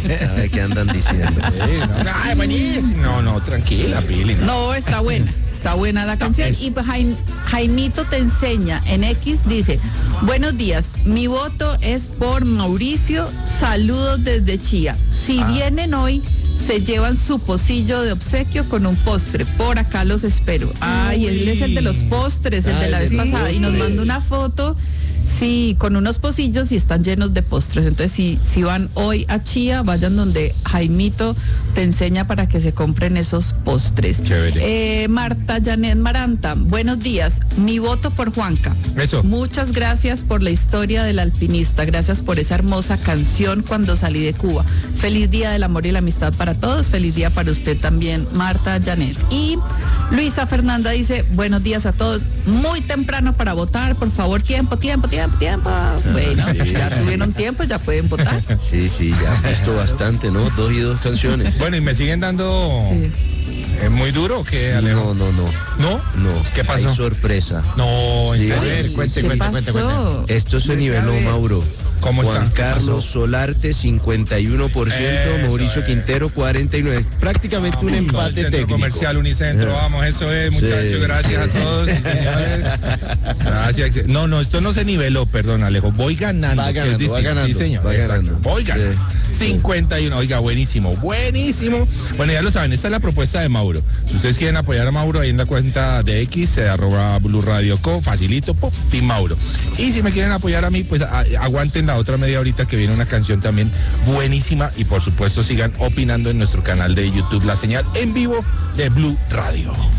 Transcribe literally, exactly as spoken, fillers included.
¿Sabe qué andan diciendo? Sí, no, ay, buenísimo. No, no, tranquila, Pili. No. No, está buena. Está buena la canción. es- Y Jaim- Jaimito te enseña en X, dice, buenos días, mi voto es por Mauricio, saludos desde Chía. Si Ah. vienen hoy, se llevan su pocillo de obsequio con un postre. Por acá los espero. Ay, él es el de los postres, el de Ay, la vez sí, pasada. Y nos postre. manda una foto, sí, con unos pocillos y están llenos de postres. Entonces, si, si van hoy a Chía, vayan donde Jaimito te enseña para que se compren esos postres. Chévere. Eh, Marta Janet Maranta, buenos días. Mi voto por Juanca. Eso. Muchas gracias por la historia del alpinista. Gracias por esa hermosa canción cuando salí de Cuba. Feliz día del amor y la amistad para todos. Feliz día para usted también, Marta Janet. Y Luisa Fernanda dice, buenos días a todos. Muy temprano para votar. Por favor, tiempo, tiempo, tiempo, tiempo. Bueno, sí, ya sí. tuvieron tiempo, ya pueden votar. Sí, sí, ya ha visto bastante, ¿no? Dos y dos canciones. Bueno, y me siguen dando. Sí. ¿Es muy duro o qué, Alejo? No, no, no. ¿No? No. ¿Qué pasó? Hay sorpresa. No, en Sí. serio. A ver, ver, cuente, ¿Qué cuente, cuente, cuente. pasó? Esto se Pues, a niveló, ver. Mauro. ¿Cómo Juan está? ¿Qué Carlos pasó? Solarte, cincuenta y uno por ciento. Eso Mauricio es. Quintero, cuarenta y nueve por ciento. Prácticamente un Todo el empate centro técnico. comercial Unicentro, vamos, eso es, muchachos, Sí. gracias a todos, sí, señores. Gracias. No, no, esto no se niveló, perdón, Alejo. Voy ganando. Va que es ganando, va distinto. ganando, Sí, señor. va exacto. ganando. Voy ganando. Sí. cincuenta y uno, oiga, buenísimo, buenísimo. Bueno, ya lo saben, esta es la propuesta de Mauro. Si ustedes quieren apoyar a Mauro, ahí en la cuenta de X, eh, arroba Blue Radio Co, facilito, pop, Team Mauro. Y si me quieren apoyar a mí, pues a- aguanten la otra media horita que viene una canción también buenísima. Y por supuesto sigan opinando en nuestro canal de YouTube, La Señal en vivo de Blue Radio.